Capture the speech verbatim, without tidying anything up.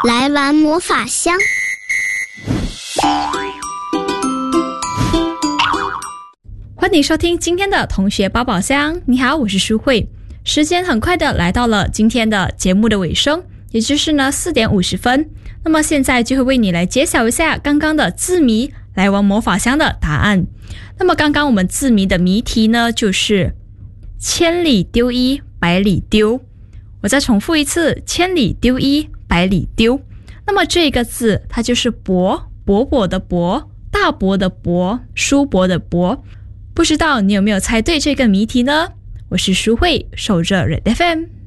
来玩魔法箱。 欢迎收听今天的同学宝宝箱。你好，我是舒慧。时间很快的来到了今天的节目的尾声，也就是呢四点五十分。那么现在就会为你来揭晓一下刚刚的字谜来玩魔法箱的答案。那么刚刚我们字谜的谜题呢，就是千里丢一百里丢。我再重复一次，千里丢一百里丢。那么这个字它就是帛，薄薄的帛，大帛的帛，书帛的帛。不知道你有没有猜对这个谜题呢？我是舒慧，守着 Red F M。